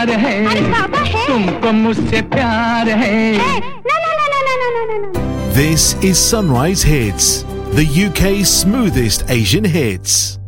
अरे बाबा है तुमको मुझसे प्यार है ना। This is Sunrise Hits, the UK's smoothest Asian hits.